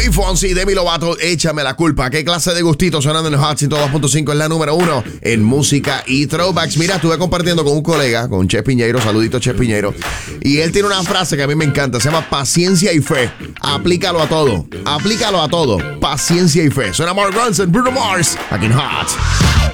Luis Fonsi, Demi Lovato, Échame la culpa. ¿Qué clase de gustito sonando en el Hot 102.5 es la número 1 en música y throwbacks? Mira, estuve compartiendo con un colega, con Che Piñeiro, saludito Che Piñeiro, y él tiene una frase que a mí me encanta, se llama paciencia y fe. Aplícalo a todo, paciencia y fe. Suena Mark Ronson, Bruno Mars, aquí en Hot.